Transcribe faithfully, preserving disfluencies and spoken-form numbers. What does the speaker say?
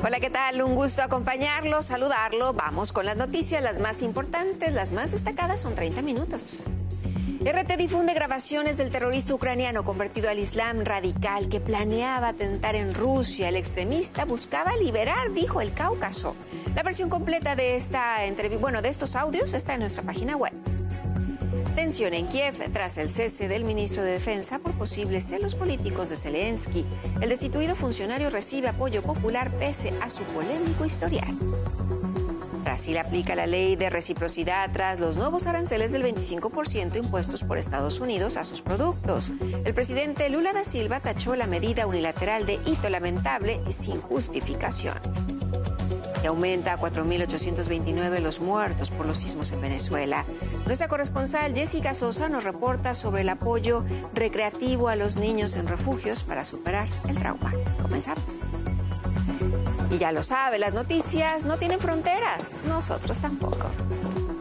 Hola, ¿qué tal? Un gusto acompañarlo, saludarlo. Vamos con las noticias, las más importantes, las más destacadas, son treinta minutos. R T difunde grabaciones del terrorista ucraniano convertido al Islam radical que planeaba atentar en Rusia. El extremista buscaba liberar, dijo, el Cáucaso. La versión completa de esta entrevista, bueno, de estos audios está en nuestra página web. Tensión en Kiev tras el cese del ministro de Defensa por posibles celos políticos de Zelensky. El destituido funcionario recibe apoyo popular pese a su polémico historial. Brasil aplica la ley de reciprocidad tras los nuevos aranceles del veinticinco por ciento impuestos por Estados Unidos a sus productos. El presidente Lula da Silva tachó la medida unilateral de hito lamentable y sin justificación. Y aumenta a cuatro mil ochocientos veintinueve los muertos por los sismos en Venezuela. Nuestra corresponsal Jessica Sosa nos reporta sobre el apoyo recreativo a los niños en refugios para superar el trauma. Comenzamos. Y ya lo sabe, las noticias no tienen fronteras, nosotros tampoco.